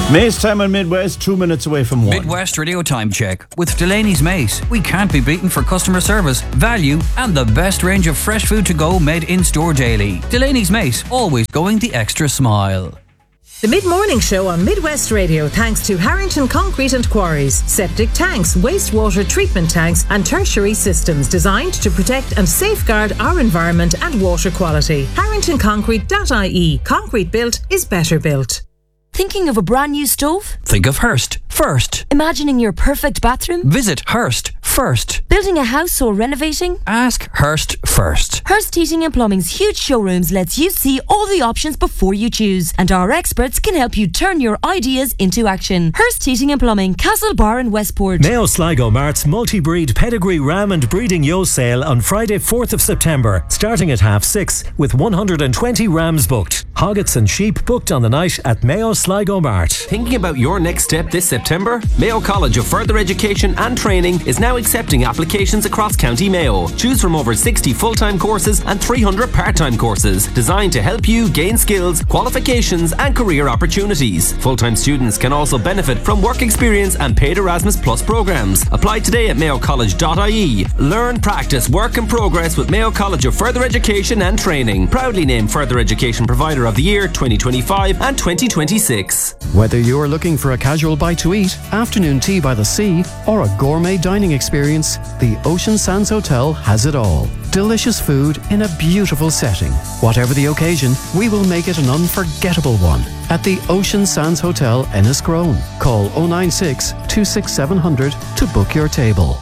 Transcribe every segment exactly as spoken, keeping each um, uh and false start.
Mace time on Midwest, two minutes away from one. Midwest Radio Time Check with Delaney's Mace. We can't be beaten for customer service, value, and the best range of fresh food to go made in store daily. Delaney's Mace, always going the extra smile. The mid-morning show on Midwest Radio thanks to Harrington Concrete and Quarries. Septic tanks, wastewater treatment tanks and tertiary systems designed to protect and safeguard our environment and water quality. harrington concrete dot I E. Concrete built is better built. Thinking of a brand new stove? Think of Hearst first. Imagining your perfect bathroom? Visit Hearst first. Building a house or renovating? Ask Hearst first. Hearst Heating and Plumbing's huge showrooms lets you see all the options before you choose, and our experts can help you turn your ideas into action. Hearst Heating and Plumbing, Castlebar and Westport. Mayo Sligo Mart's multi-breed pedigree ram and breeding yo sale on Friday fourth of September, starting at half six, with one hundred twenty rams booked. Hoggets and sheep booked on the night at Mayo Sligo Mart. Thinking about your next step this September? Mayo College of Further Education and Training is now accepting applications across County Mayo. Choose from over sixty full-time courses and three hundred part-time courses designed to help you gain skills, qualifications and career opportunities. Full-time students can also benefit from work experience and paid Erasmus Plus programs. Apply today at mayo college dot I E. Learn, practice, work and progress with Mayo College of Further Education and Training. Proudly named Further Education Provider of the Year twenty twenty-five and twenty twenty-six. Whether you're looking for a casual bite to eat, afternoon tea by the sea, or a gourmet dining experience, the Ocean Sands Hotel has it all. Delicious food in a beautiful setting. Whatever the occasion, we will make it an unforgettable one. At the Ocean Sands Hotel, Enniscrone. Call oh nine six, two six seven zero zero to book your table.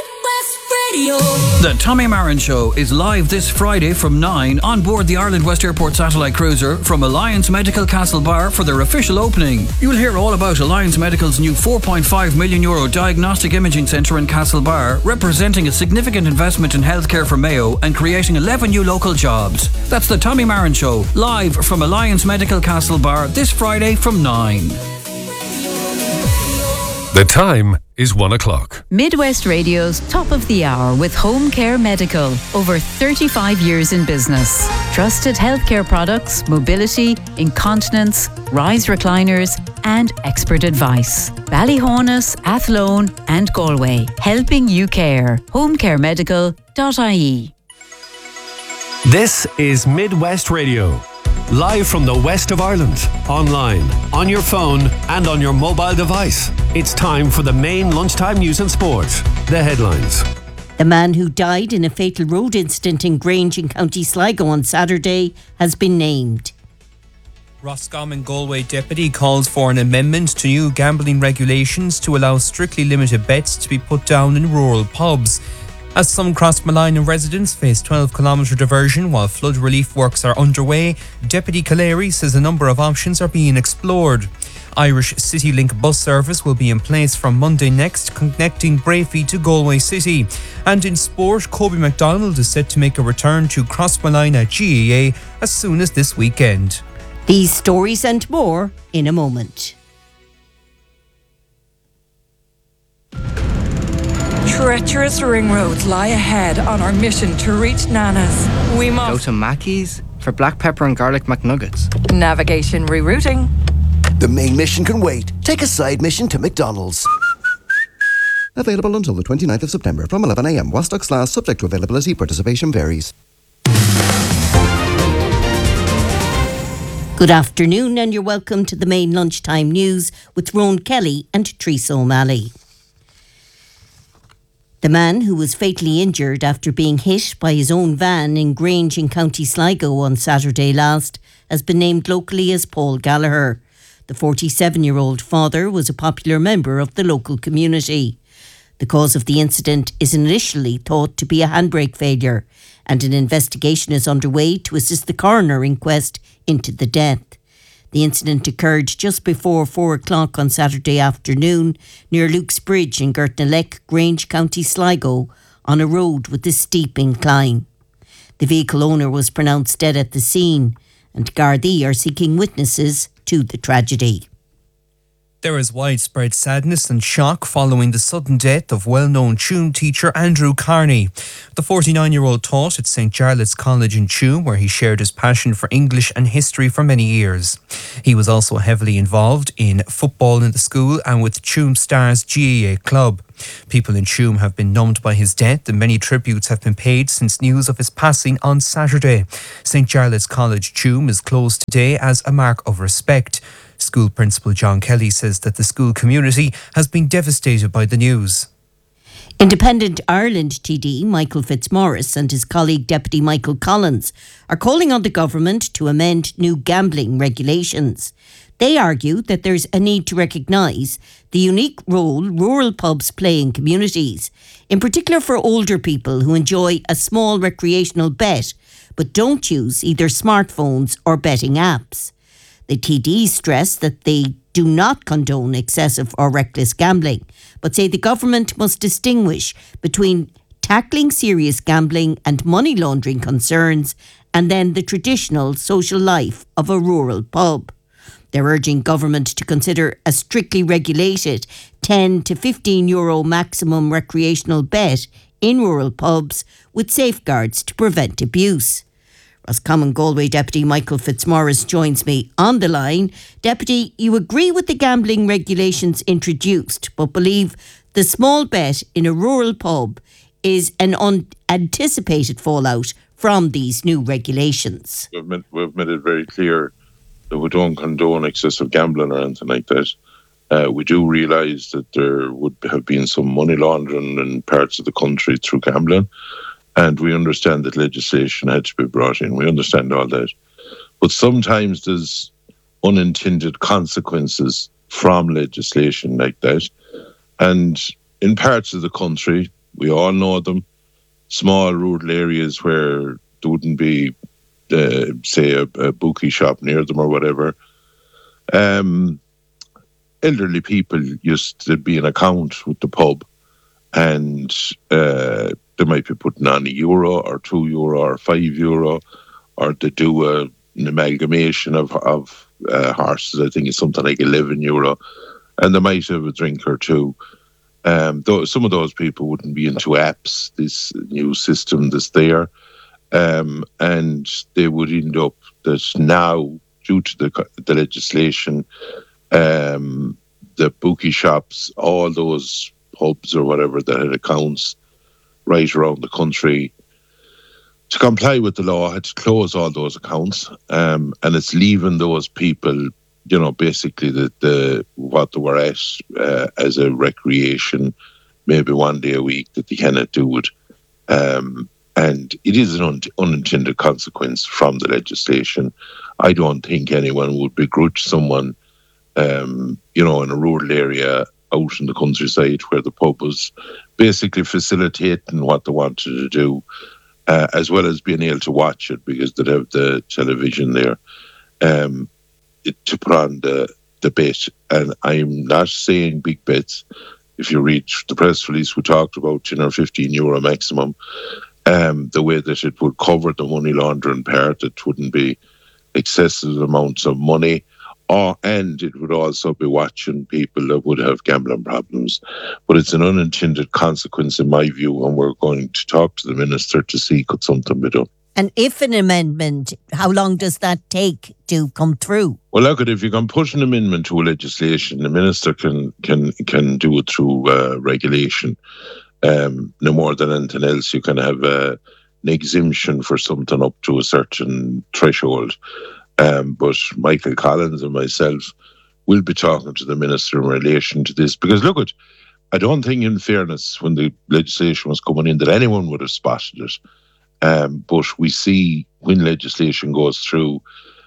The Tommy Marin Show is live this Friday from nine on board the Ireland West Airport satellite cruiser from Alliance Medical Castlebar for their official opening. You'll hear all about Alliance Medical's new four point five million euro diagnostic imaging centre in Castlebar, representing a significant investment in healthcare for Mayo and creating eleven new local jobs. That's the Tommy Marin Show, live from Alliance Medical Castlebar this Friday from nine. The time is one o'clock. Midwest Radio's Top of the Hour with Home Care Medical. Over thirty-five years in business. Trusted healthcare products, mobility, incontinence, rise recliners and expert advice. Ballyhonus, Athlone and Galway. Helping you care. home care medical dot I E. This is Midwest Radio. Live from the west of Ireland, online, on your phone and on your mobile device. It's time for the main lunchtime news and sport. The headlines. The man who died in a fatal road incident in Grange in County Sligo on Saturday has been named. Roscommon Galway deputy calls for an amendment to new gambling regulations to allow strictly limited bets to be put down in rural pubs. As some Crossmolina residents face twelve kilometre diversion while flood relief works are underway, Deputy Caleri says a number of options are being explored. Irish CityLink bus service will be in place from Monday next, connecting Brafey to Galway City. And in sport, Kobe McDonald is set to make a return to Crossmolina G A A as soon as this weekend. These stories and more in a moment. Treacherous ring roads lie ahead on our mission to reach Nana's. We must go to Mackey's for black pepper and garlic McNuggets. Navigation rerouting. The main mission can wait. Take a side mission to McDonald's. Available until the twenty-ninth of September from eleven a.m. While class subject to availability, participation varies. Good afternoon and you're welcome to the main lunchtime news with Rowan Kelly and Teresa O'Malley. The man who was fatally injured after being hit by his own van in Grange in County Sligo on Saturday last has been named locally as Paul Gallagher. The forty-seven-year-old father was a popular member of the local community. The cause of the incident is initially thought to be a handbrake failure, and an investigation is underway to assist the coroner inquest into the death. The incident occurred just before four o'clock on Saturday afternoon near Luke's Bridge in Gertnalek, Grange, County Sligo, on a road with a steep incline. The vehicle owner was pronounced dead at the scene, and Gardaí are seeking witnesses to the tragedy. There is widespread sadness and shock following the sudden death of well-known Tuam teacher Andrew Carney. The forty-nine-year-old taught at Saint Jarlath's College in Tuam, where he shared his passion for English and history for many years. He was also heavily involved in football in the school and with Tuam Stars G A A club. People in Tuam have been numbed by his death and many tributes have been paid since news of his passing on Saturday. Saint Jarlath's College Tuam is closed today as a mark of respect. School Principal John Kelly says that the school community has been devastated by the news. Independent Ireland T D Michael Fitzmaurice and his colleague Deputy Michael Collins are calling on the government to amend new gambling regulations. They argue that there's a need to recognise the unique role rural pubs play in communities, in particular for older people who enjoy a small recreational bet but don't use either smartphones or betting apps. The T D stress that they do not condone excessive or reckless gambling, but say the government must distinguish between tackling serious gambling and money laundering concerns and then the traditional social life of a rural pub. They're urging government to consider a strictly regulated ten to fifteen euro maximum recreational bet in rural pubs with safeguards to prevent abuse. Roscommon Galway Deputy Michael Fitzmaurice joins me on the line. Deputy, you agree with the gambling regulations introduced, but believe the small bet in a rural pub is an unanticipated fallout from these new regulations. We've made, we've made it very clear that we don't condone excessive gambling or anything like that. Uh, we do realise that there would have been some money laundering in parts of the country through gambling. And we understand that legislation had to be brought in. We understand all that. But sometimes there's unintended consequences from legislation like that. And in parts of the country, we all know them, small rural areas where there wouldn't be, uh, say, a, a bookie shop near them or whatever, um, elderly people used to be an account with the pub and uh, they might be putting on a euro or two euro or five euro, or they do a, an amalgamation of, of uh, horses. I think it's something like eleven euro, and they might have a drink or two. Um, though some of those people wouldn't be into apps, this new system that's there, um, and they would end up that now, due to the, the legislation, um, the bookie shops, all those pubs or whatever that had accounts right around the country, to comply with the law, had to close all those accounts, um, and it's leaving those people, you know, basically the, the what they were at uh, as a recreation, maybe one day a week that they cannot do it, um, and it is an un- unintended consequence from the legislation. I don't think anyone would begrudge someone, um, you know, in a rural area out in the countryside where the pub was basically facilitating what they wanted to do, uh, as well as being able to watch it because they'd have the television there, um, it, to put on the, the bet. And I'm not saying big bets. If you read the press release, we talked about ten or fifteen euro maximum, um, the way that it would cover the money laundering part. It wouldn't be excessive amounts of money. Or, and it would also be watching people that would have gambling problems. But it's an unintended consequence in my view, and we're going to talk to the Minister to see could something be done. And if an amendment, how long does that take to come through? Well, look, if you can push an amendment to a legislation, the Minister can can can do it through uh, regulation. Um, no more than anything else, you can have uh, an exemption for something up to a certain threshold. Um, but Michael Collins and myself will be talking to the Minister in relation to this, because look, at, I don't think in fairness when the legislation was coming in that anyone would have spotted it. Um, but we see when legislation goes through,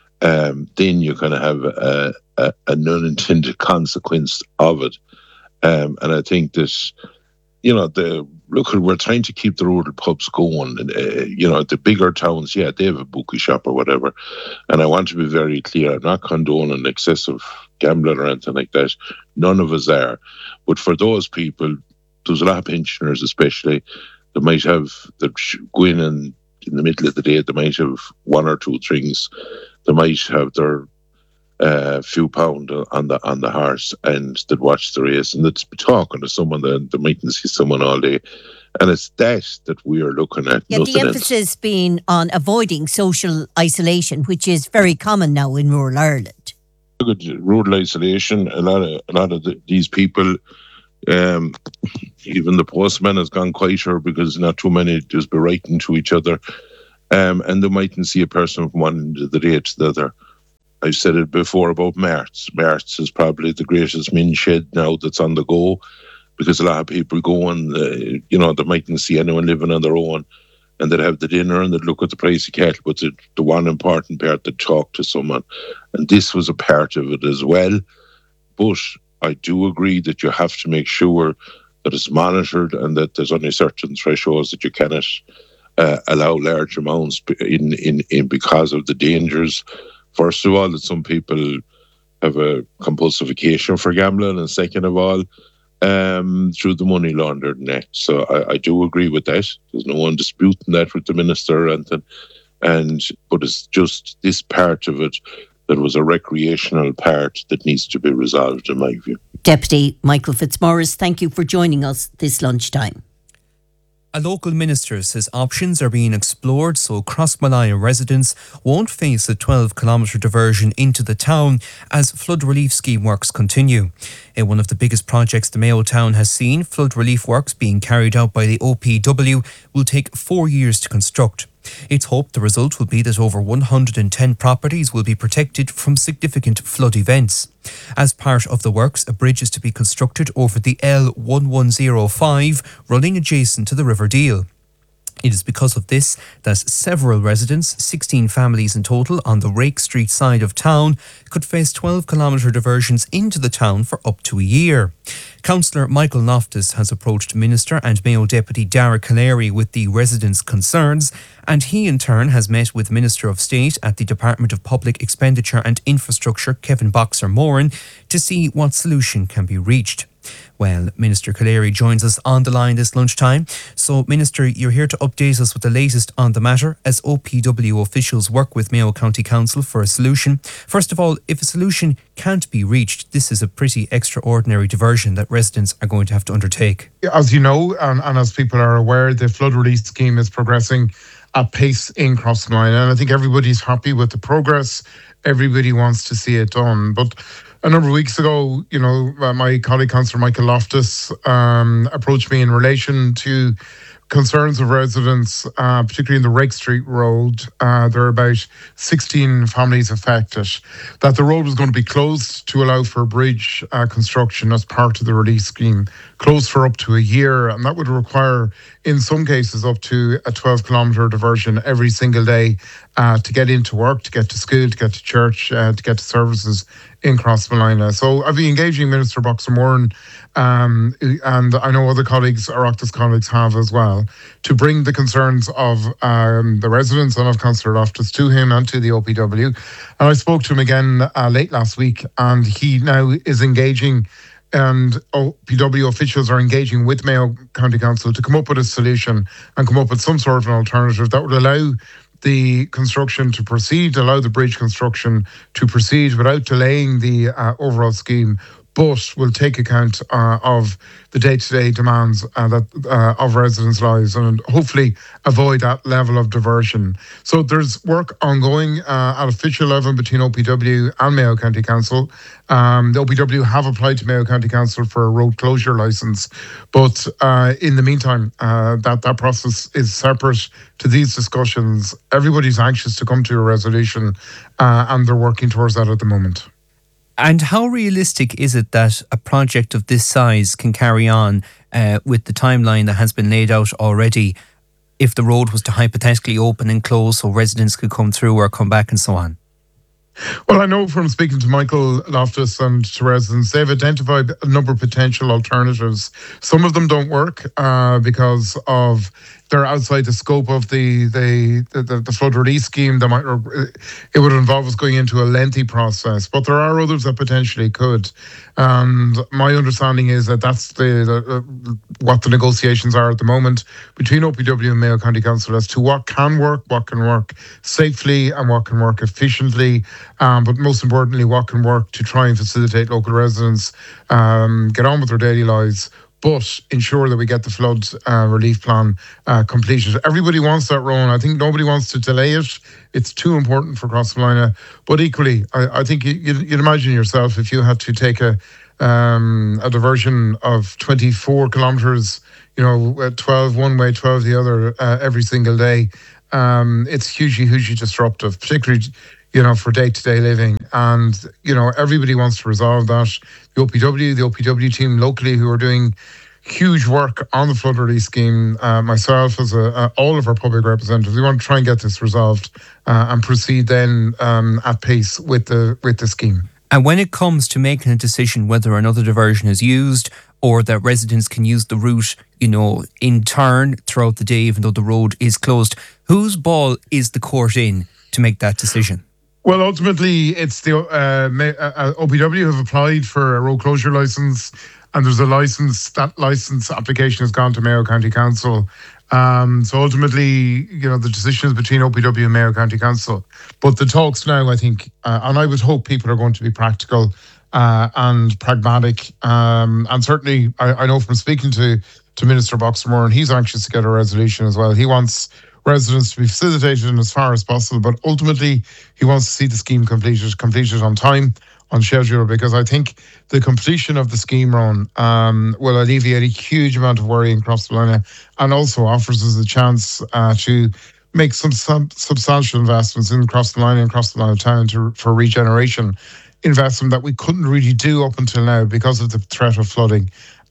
um, then you're going to have a, a, an unintended consequence of it. Um, and I think that, you know, the look, we're trying to keep the rural pubs going. And, uh, you know, the bigger towns, yeah, they have a bookie shop or whatever. And I want to be very clear, I'm not condoning excessive gambling or anything like that. None of us are. But for those people, there's a lot of pensioners especially, they might have, they're going in in the middle of the day, they might have one or two drinks. They might have their a uh, few pound on the on the horse and they'd watch the race and they'd be talking to someone, that they mightn't see someone all day. And it's that that we are looking at. Yeah, the emphasis else. being on avoiding social isolation, which is very common now in rural Ireland. Look at rural isolation. A lot of a lot of the, these people, um, even the postman has gone quieter because not too many just be writing to each other, um, and they mightn't see a person from one end of the day to the other. I've said it before about Marts. Marts is probably the greatest min shed now that's on the go. Because a lot of people go and, uh, you know, they mightn't see anyone living on their own and they'd have the dinner and they'd look at the price of cattle, but the, the one important part, they'd talk to someone. And this was a part of it as well. But I do agree that you have to make sure that it's monitored and that there's only certain thresholds that you cannot uh, allow large amounts in, in, in because of the dangers. First of all, that some people have a compulsification for gambling, and second of all, Um, through the money laundered net. So I, I do agree with that. There's no one disputing that with the minister or anything. And but it's just this part of it that was a recreational part that needs to be resolved, in my view. Deputy Michael Fitzmaurice, thank you for joining us this lunchtime. A local minister says options are being explored so Crossmolina residents won't face a twelve kilometre diversion into the town as flood relief scheme works continue. In one of the biggest projects the Mayo town has seen, flood relief works being carried out by the O P W will take four years to construct. It's hoped the result will be that over one hundred ten properties will be protected from significant flood events. As part of the works, a bridge is to be constructed over the L one one zero five running adjacent to the River Deal. It is because of this that several residents, sixteen families in total on the Rake Street side of town, could face twelve kilometre diversions into the town for up to a year. Councillor Michael Loftus has approached Minister and Mayo Deputy Dara Callery with the residents' concerns, and he in turn has met with Minister of State at the Department of Public Expenditure and Infrastructure, Kevin Boxer-Moran, to see what solution can be reached. Well, Minister Callery joins us on the line this lunchtime. So, Minister, you're here to update us with the latest on the matter as O P W officials work with Mayo County Council for a solution. First of all, if a solution can't be reached, this is a pretty extraordinary diversion that residents are going to have to undertake. As you know, and, and as people are aware, the flood relief scheme is progressing at pace in Crossmolina, and I think everybody's happy with the progress. Everybody wants to see it done. But a number of weeks ago, you know, uh, my colleague, Councillor Michael Loftus, um, approached me in relation to concerns of residents, uh, particularly in the Rake Street Road. Uh, there are about sixteen families affected, that the road was going to be closed to allow for bridge uh, construction as part of the relief scheme, closed for up to a year, and that would require, in some cases, up to a twelve kilometre diversion every single day uh, to get into work, to get to school, to get to church, uh, to get to services in Crossmolina. So I've been engaging Minister Boxer-Moran, um, and I know other colleagues, Oireachtas colleagues have as well, to bring the concerns of um, the residents and of Councillor Loftus to him and to the O P W. And I spoke to him again uh, late last week, and he now is engaging, and O P W officials are engaging with Mayo County Council to come up with a solution and come up with some sort of an alternative that would allow the construction to proceed, allow the bridge construction to proceed without delaying the uh, overall scheme, but will take account uh, of the day-to-day demands uh, that uh, of residents' lives and hopefully avoid that level of diversion. So there's work ongoing uh, at official level between O P W and Mayo County Council. Um, the O P W have applied to Mayo County Council for a road closure licence, but uh, in the meantime, uh, that, that process is separate to these discussions. Everybody's anxious to come to a resolution uh, and they're working towards that at the moment. And how realistic is it that a project of this size can carry on uh, with the timeline that has been laid out already if the road was to hypothetically open and close so residents could come through or come back and so on? Well, I know from speaking to Michael Loftus and to residents, they've identified a number of potential alternatives. Some of them don't work uh, because of they're outside the scope of the the, the, the flood relief scheme. They might, it would involve us going into a lengthy process, but there are others that potentially could. And my understanding is that that's the, the what the negotiations are at the moment between O P W and Mayo County Council as to what can work, what can work safely, and what can work efficiently. Um, but most importantly, what can work to try and facilitate local residents um, get on with their daily lives, but ensure that we get the flood uh, relief plan uh, completed. Everybody wants that, Rowan. I think nobody wants to delay it. It's too important for Crossmolina. But equally, I, I think you, you'd, you'd imagine yourself if you had to take a um, a diversion of twenty-four kilometres, you know, twelve one way, twelve the other uh, every single day. Um, it's hugely, hugely disruptive, particularly, you know, for day-to-day living. And, you know, everybody wants to resolve that. The O P W, the O P W team locally who are doing huge work on the flood relief scheme, uh, myself as a, uh, all of our public representatives, we want to try and get this resolved uh, and proceed then um, at pace with the with the scheme. And when it comes to making a decision whether another diversion is used or that residents can use the route, you know, in turn throughout the day, even though the road is closed, whose ball is the court in to make that decision? Well, ultimately, it's the uh, uh, O P W have applied for a road closure licence, and there's a licence. That licence application has gone to Mayo County Council. Um, so ultimately, you know, the decision is between O P W and Mayo County Council. But the talks now, I think, uh, and I would hope people are going to be practical uh, and pragmatic. Um, and certainly, I, I know from speaking to to Minister Boxer-Moore, and he's anxious to get a resolution as well. He wants residents to be facilitated in as far as possible, but ultimately he wants to see the scheme completed, completed on time, on schedule, because I think the completion of the scheme run um, will alleviate a huge amount of worry in Crossmolina and also offers us a chance uh, to make some sub- substantial investments in Crossmolina and Crossmolina town to, for regeneration, investment that we couldn't really do up until now because of the threat of flooding.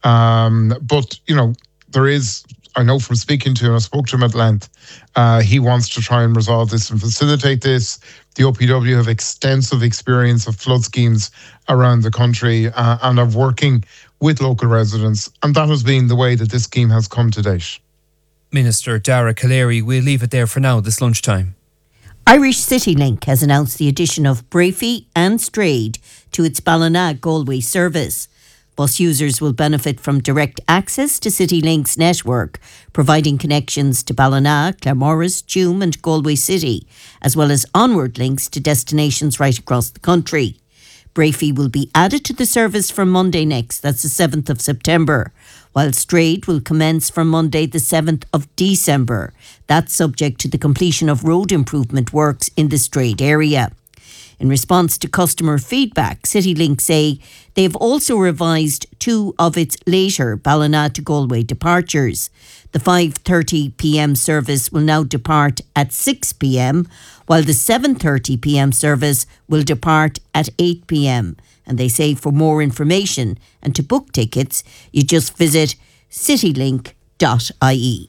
Um, but, you know, there is, I know from speaking to him, I spoke to him at length, uh, he wants to try and resolve this and facilitate this. The O P W have extensive experience of flood schemes around the country uh, and of working with local residents. And that has been the way that this scheme has come to date. Minister Dara Calleary, we'll leave it there for now this lunchtime. Irish CityLink has announced the addition of Brafey and Strade to its Ballina-Galway service. Bus users will benefit from direct access to CityLink's network, providing connections to Ballina, Claremorris, Tuam and Galway City, as well as onward links to destinations right across the country. Brafey will be added to the service from Monday next, that's the seventh of September, while Strade will commence from Monday the seventh of December. That's subject to the completion of road improvement works in the Strade area. In response to customer feedback, CityLink say they have also revised two of its later Ballina to Galway departures. The five thirty p.m. service will now depart at six p.m, while the seven thirty p.m. service will depart at eight p.m. And they say for more information and to book tickets, you just visit citylink dot I E.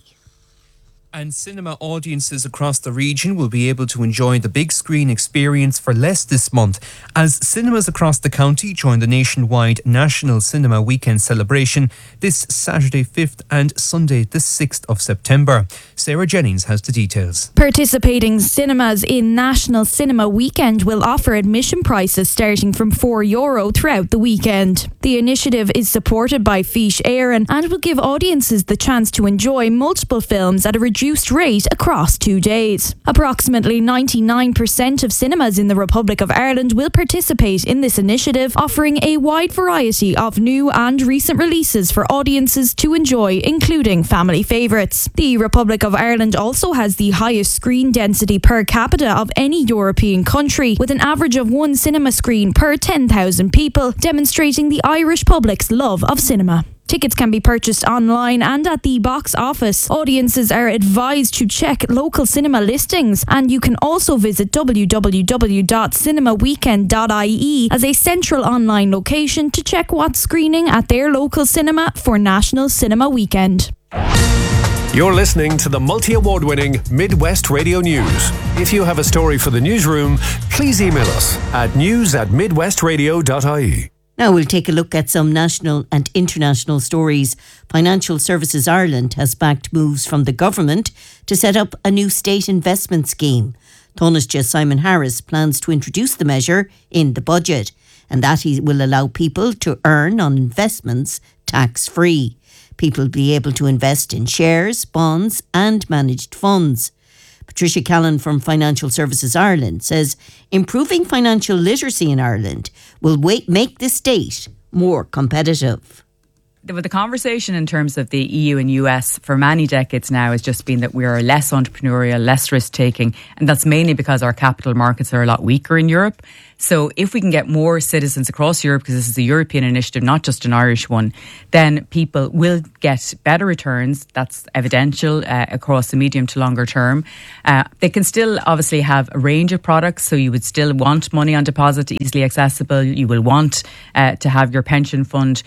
And cinema audiences across the region will be able to enjoy the big screen experience for less this month as cinemas across the county join the nationwide National Cinema Weekend celebration this Saturday fifth and Sunday the sixth of September. Sarah Jennings has the details. Participating cinemas in National Cinema Weekend will offer admission prices starting from four euro throughout the weekend. The initiative is supported by Fish Éireann and will give audiences the chance to enjoy multiple films at a reduced rate across two days. Approximately ninety-nine percent of cinemas in the Republic of Ireland will participate in this initiative, offering a wide variety of new and recent releases for audiences to enjoy, including family favourites. The Republic of Ireland also has the highest screen density per capita of any European country, with an average of one cinema screen per ten thousand people, demonstrating the Irish public's love of cinema. Tickets can be purchased online and at the box office. Audiences are advised to check local cinema listings, and you can also visit w w w dot cinema weekend dot I E as a central online location to check what's screening at their local cinema for National Cinema Weekend. You're listening to the multi-award winning Midwest Radio News. If you have a story for the newsroom, please email us at news at midwestradio dot I E. Now we'll take a look at some national and international stories. Financial Services Ireland has backed moves from the government to set up a new state investment scheme. Taoiseach Simon Harris plans to introduce the measure in the budget, and that he will allow people to earn on investments tax-free. People will be able to invest in shares, bonds and managed funds. Patricia Callan from Financial Services Ireland says improving financial literacy in Ireland will wait, make the state more competitive. The conversation in terms of the E U and U S for many decades now has just been that we are less entrepreneurial, less risk-taking, and that's mainly because our capital markets are a lot weaker in Europe. So if we can get more citizens across Europe, because this is a European initiative, not just an Irish one, then people will get better returns. That's evidential uh, across the medium to longer term. Uh, they can still obviously have a range of products, so you would still want money on deposit, easily accessible. You will want uh, to have your pension fund.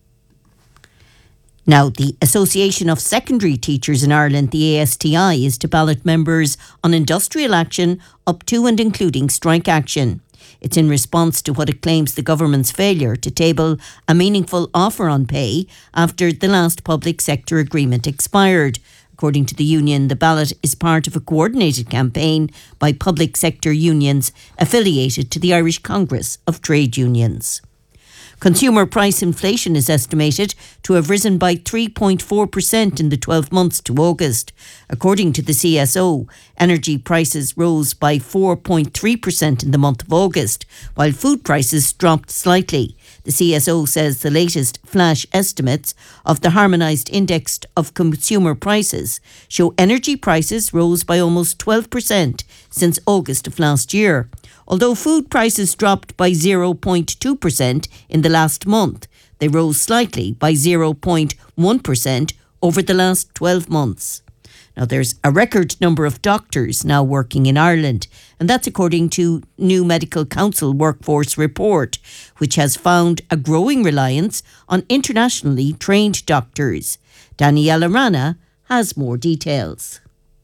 Now, the Association of Secondary Teachers in Ireland, the A S T I, is to ballot members on industrial action up to and including strike action. It's in response to what it claims the government's failure to table a meaningful offer on pay after the last public sector agreement expired. According to the union, the ballot is part of a coordinated campaign by public sector unions affiliated to the Irish Congress of Trade Unions. Consumer price inflation is estimated to have risen by three point four percent in the twelve months to August. According to the C S O, energy prices rose by four point three percent in the month of August, while food prices dropped slightly. The C S O says the latest flash estimates of the harmonised index of consumer prices show energy prices rose by almost twelve percent since August of last year. Although food prices dropped by zero point two percent in the last month, they rose slightly by zero point one percent over the last twelve months. Now, there's a record number of doctors now working in Ireland, and that's according to New Medical Council Workforce Report, which has found a growing reliance on internationally trained doctors. Daniela Rana has more details.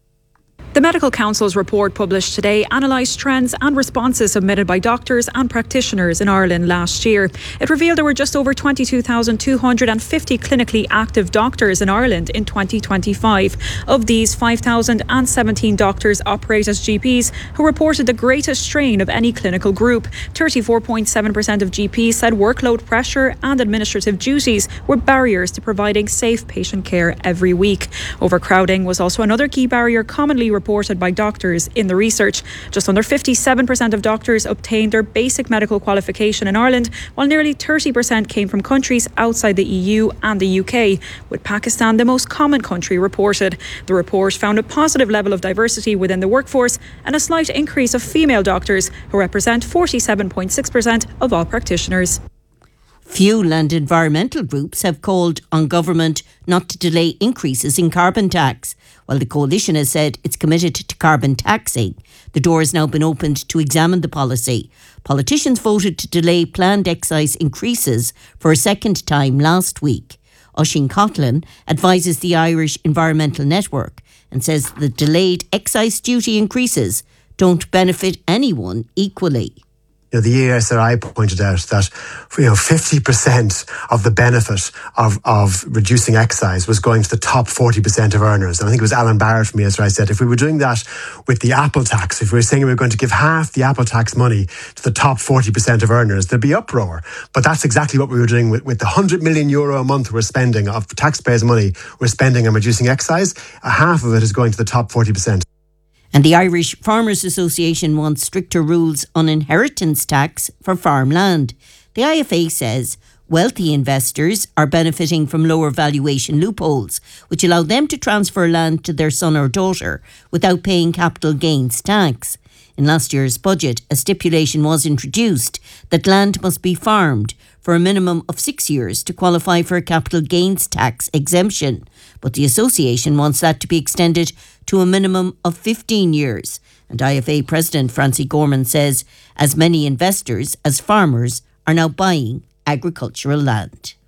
The Medical Council's report published today analysed trends and responses submitted by doctors and practitioners in Ireland last year. It revealed there were just over twenty-two thousand two hundred fifty clinically active doctors in Ireland in twenty twenty-five. Of these, five thousand seventeen doctors operate as G Ps, who reported the greatest strain of any clinical group. thirty-four point seven percent of G Ps said workload pressure and administrative duties were barriers to providing safe patient care every week. Overcrowding was also another key barrier commonly reported reported by doctors in the research. Just under fifty-seven percent of doctors obtained their basic medical qualification in Ireland, while nearly thirty percent came from countries outside the E U and the U K, with Pakistan the most common country reported. The report found a positive level of diversity within the workforce and a slight increase of female doctors, who represent forty-seven point six percent of all practitioners. Fuel and environmental groups have called on government not to delay increases in carbon tax. While the coalition has said it's committed to carbon taxing, the door has now been opened to examine the policy. Politicians voted to delay planned excise increases for a second time last week. Oisin Coughlan advises the Irish Environmental Network and says the delayed excise duty increases don't benefit anyone equally. You know, the E S R I pointed out that, you know, fifty percent of the benefit of, of reducing excise was going to the top forty percent of earners. And I think it was Alan Barrett from E S R I said, if we were doing that with the Apple tax, if we were saying we were going to give half the Apple tax money to the top forty percent of earners, there'd be uproar. But that's exactly what we were doing with, with the one hundred million euro a month we're spending of taxpayers' money we're spending on reducing excise. A half of it is going to the top forty percent. And the Irish Farmers Association wants stricter rules on inheritance tax for farmland. The I F A says wealthy investors are benefiting from lower valuation loopholes, which allow them to transfer land to their son or daughter without paying capital gains tax. In last year's budget, a stipulation was introduced that land must be farmed for a minimum of six years to qualify for a capital gains tax exemption. But the association wants that to be extended to a minimum of fifteen years. And I F A President Francie Gorman says as many investors as farmers are now buying agricultural land.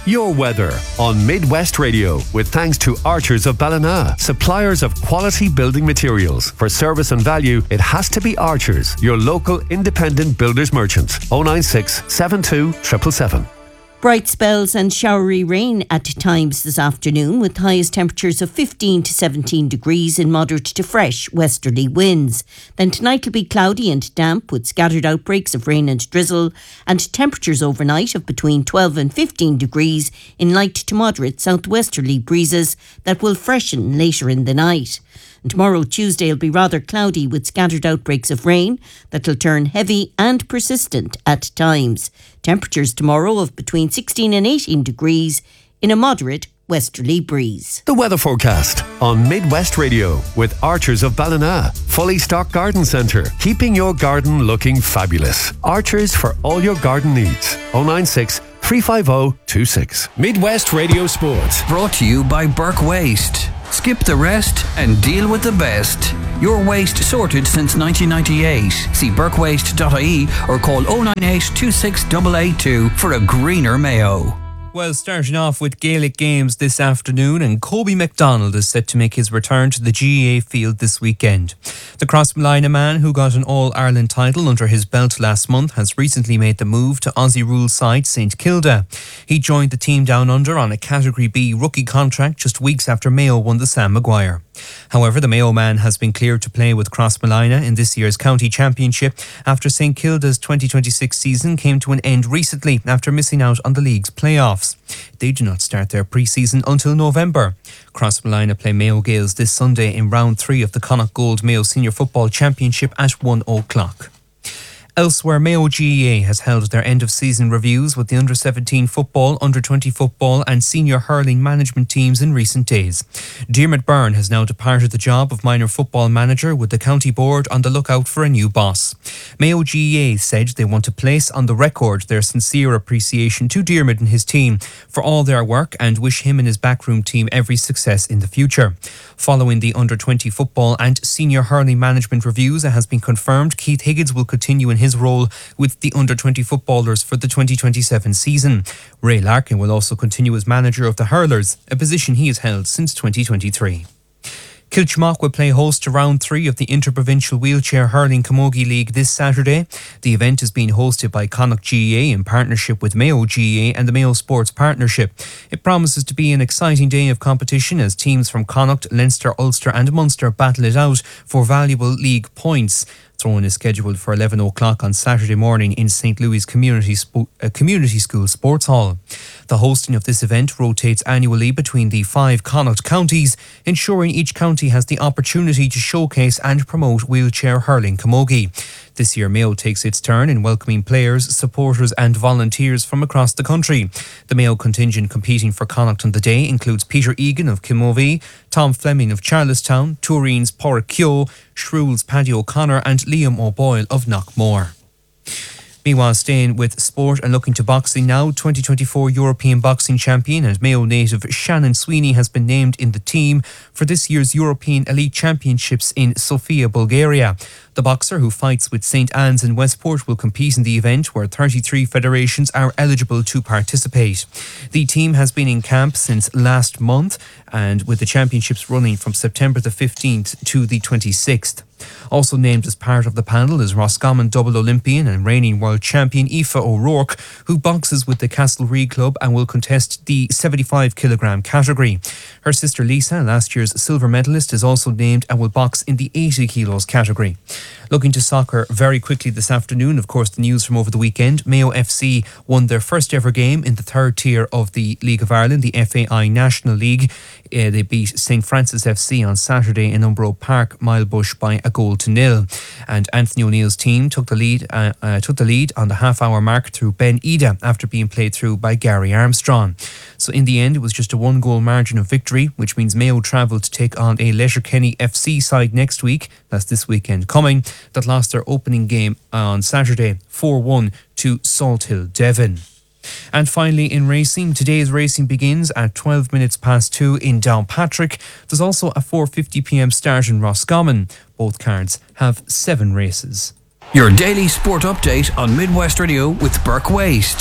your weather on Midwest Radio with thanks to Archers of Ballina, suppliers of quality building materials. For service and value, it has to be Archers, your local independent builders merchant. oh nine six, seven two, seven seven seven. Bright spells and showery rain at times this afternoon, with highest temperatures of fifteen to seventeen degrees in moderate to fresh westerly winds. Then tonight will be cloudy and damp with scattered outbreaks of rain and drizzle, and temperatures overnight of between twelve and fifteen degrees in light to moderate southwesterly breezes that will freshen later in the night. And tomorrow, Tuesday, will be rather cloudy with scattered outbreaks of rain that will turn heavy and persistent at times. Temperatures tomorrow of between sixteen and eighteen degrees in a moderate westerly breeze. The weather forecast on Midwest Radio with Archers of Ballina. Fully stocked garden centre, keeping your garden looking fabulous. Archers for all your garden needs. oh nine six, three five oh, two six. Midwest Radio Sports. Brought to you by Burke Waste. Skip the rest and deal with the best. Your waste sorted since nineteen ninety-eight. See burke waste dot I E or call oh nine eight, two six eight eight two for a greener Mayo. Well, starting off with Gaelic games this afternoon, and Kobe MacDonald is set to make his return to the G A A field this weekend. The Crossmolina man, who got an All-Ireland title under his belt last month, has recently made the move to Aussie rule side Saint Kilda. He joined the team down under on a Category B rookie contract just weeks after Mayo won the Sam Maguire. However, the Mayo man has been cleared to play with Crossmolina in this year's county championship after Saint Kilda's twenty twenty-six season came to an end recently after missing out on the league's playoffs. They do not start their pre-season until November. Crossmolina play Mayo Gaels this Sunday in round three of the Connacht Gold Mayo Senior Football Championship at one o'clock. Elsewhere, Mayo G A A has held their end-of-season reviews with the under seventeen football, under twenty football and senior hurling management teams in recent days. Diarmuid Byrne has now departed the job of minor football manager, with the county board on the lookout for a new boss. Mayo G A A said they want to place on the record their sincere appreciation to Diarmuid and his team for all their work and wish him and his backroom team every success in the future. Following the under twenty football and senior hurling management reviews, it has been confirmed Keith Higgins will continue in his role with the under twenty footballers for the twenty twenty-seven season. Ray Larkin will also continue as manager of the hurlers, a position he has held since twenty twenty-three. Kilchmock will play host to round three of the Interprovincial Wheelchair Hurling Camogie League this Saturday. The event is being hosted by Connacht G A A in partnership with Mayo G A A and the Mayo Sports Partnership. It promises to be an exciting day of competition as teams from Connacht, Leinster, Ulster and Munster battle it out for valuable league points. Throwing is scheduled for eleven o'clock on Saturday morning in Saint Louis Community, Spo- uh, Community School Sports Hall. The hosting of this event rotates annually between the five Connacht counties, ensuring each county has the opportunity to showcase and promote wheelchair hurling camogie. This year, Mayo takes its turn in welcoming players, supporters and volunteers from across the country. The Mayo contingent competing for Connacht on the day includes Peter Egan of Kilmovee, Tom Fleming of Charlestown, Turin's Porrick Keogh, Shrewell's Paddy O'Connor and Liam O'Boyle of Knockmore. Meanwhile, staying with sport and looking to boxing now, twenty twenty-four European boxing champion and Mayo native Shannon Sweeney has been named in the team for this year's European Elite Championships in Sofia, Bulgaria. The boxer, who fights with Saint Anne's in Westport, will compete in the event where thirty-three federations are eligible to participate. The team has been in camp since last month, and with the championships running from September the fifteenth to the twenty-sixth. Also named as part of the panel is Roscommon double Olympian and reigning world champion Aoife O'Rourke, who boxes with the Castlereagh Club and will contest the seventy-five kilogram category. Her sister Lisa, last year's silver medalist, is also named and will box in the eighty kilos category. Looking to soccer very quickly this afternoon, of course, the news from over the weekend. Mayo F C won their first ever game in the third tier of the League of Ireland, the F A I National League. Uh, they beat Saint Francis F C on Saturday in Umbro Park, Milebush, by a goal to nil. And Anthony O'Neill's team took the lead uh, uh, took the lead on the half-hour mark through Ben Ida after being played through by Gary Armstrong. So in the end, it was just a one-goal margin of victory, which means Mayo travel to take on a Letterkenny F C side next week. That's this weekend coming. That lost their opening game on Saturday four one to Salthill, Devon. And finally, in racing, today's racing begins at twelve minutes past two in Downpatrick. There's also a four fifty p m start in Roscommon. Both cards have seven races. Your daily sport update on Midwest Radio with Burke Waste.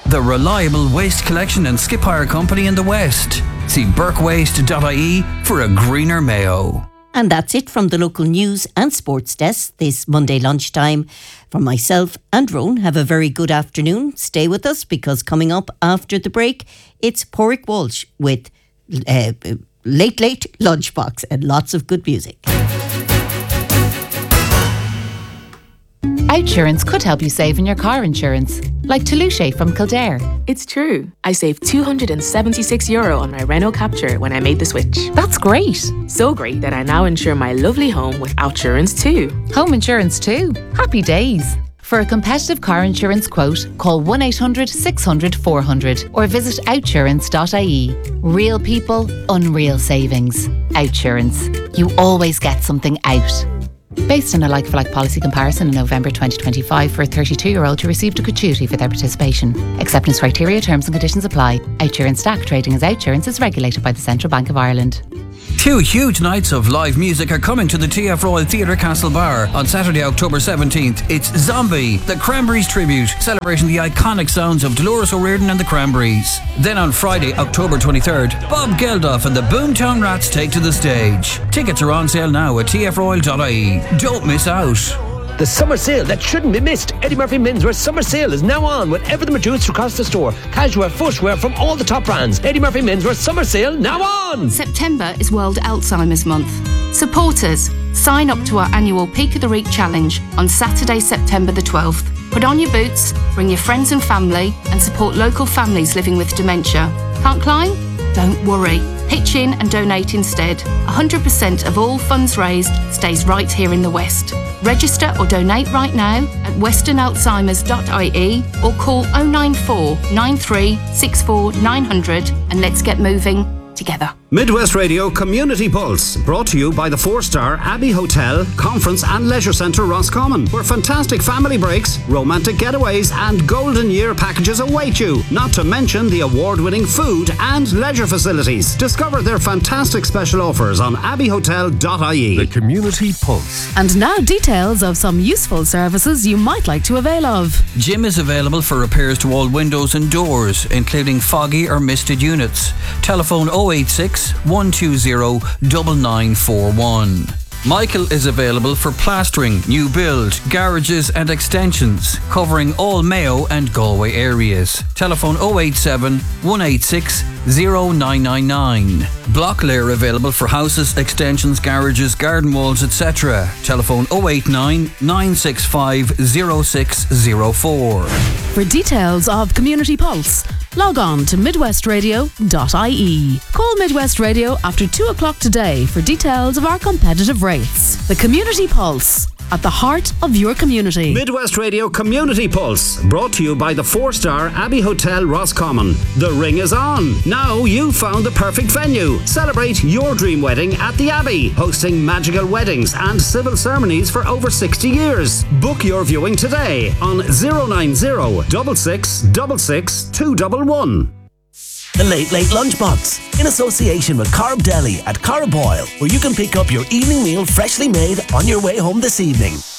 the reliable waste collection and skip hire company in the West. See burke waste dot I E for a greener Mayo. And that's it from the local news and sports desk this Monday lunchtime. From myself and Rowan, have a very good afternoon. Stay with us because coming up after the break, it's Porrick Walsh with uh, Late Late Lunchbox and lots of good music. Outsurance could help you save in your car insurance, like Toulouse from Kildare. It's true. I saved two hundred seventy-six euro on my Renault Capture when I made the switch. That's great. So great that I now insure my lovely home with Outsurance too. Home insurance too. Happy days. For a competitive car insurance quote, call one eight hundred six hundred four hundred or visit outsurance dot I E. Real people, unreal savings. Outsurance. You always get something out. Based on a like-for-like policy comparison in November twenty twenty-five for a thirty-two-year-old who received a gratuity for their participation. Acceptance criteria, terms and conditions apply. Outsurance S A C trading as Outsurance is regulated by the Central Bank of Ireland. Two huge nights of live music are coming to the T F Royal Theatre Castlebar on Saturday, October seventeenth. It's Zombie, the Cranberries tribute, celebrating the iconic sounds of Dolores O'Riordan and the Cranberries. Then on Friday, October twenty-third, Bob Geldof and the Boomtown Rats take to the stage. Tickets are on sale now at T F royal dot I E. Don't miss out. The summer sale that shouldn't be missed. Eddie Murphy Menswear summer sale is now on with everything reduced across the store. Casual footwear from all the top brands. Eddie Murphy Menswear summer sale now on. September is World Alzheimer's Month. Support us. Sign up to our annual Peak of the Week challenge on Saturday, September the twelfth. Put on your boots, bring your friends and family, and support local families living with dementia. Can't climb? Don't worry. Pitch in and donate instead. one hundred percent of all funds raised stays right here in the West. Register or donate right now at western alzheimers dot I E or call oh nine four nine three six four nine hundred and let's get moving together. Midwest Radio Community Pulse, brought to you by the four-star Abbey Hotel, Conference and Leisure Centre Roscommon, where fantastic family breaks, romantic getaways and golden year packages await you, not to mention the award-winning food and leisure facilities. Discover their fantastic special offers on abbey hotel dot I E. The Community Pulse. And now details of some useful services you might like to avail of. Jim is available for repairs to all windows and doors, including foggy or misted units. Telephone oh eight six one two zero nine nine four one. Michael is available for plastering, new build, garages and extensions, covering all Mayo and Galway areas. Telephone oh eight seven one eight six zero nine nine nine. Block layer available for houses, extensions, garages, garden walls, et cetera. Telephone oh eight nine nine six five zero six zero four. For details of Community Pulse, log on to midwest radio dot I E. Call Midwest Radio after two o'clock today for details of our competitive rates. The Community Pulse, at the heart of your community. Midwest Radio Community Pulse, brought to you by the four-star Abbey Hotel Roscommon. The ring is on. Now you've found the perfect venue. Celebrate your dream wedding at the Abbey, hosting magical weddings and civil ceremonies for over sixty years. Book your viewing today on zero nine zero six six six six two one one. The Late Late Lunchbox, in association with Carb Deli at Carboyle, where you can pick up your evening meal freshly made on your way home this evening.